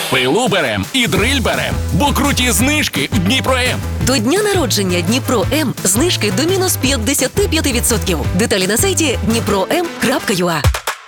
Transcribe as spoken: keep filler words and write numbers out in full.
Пилу берем і дриль берем, бо круті знижки в Дніпро-М. До дня народження Дніпро М знижки до мінус п'ятдесят п'ять відсотків. Деталі на сайті дніпро ем крапка ю а.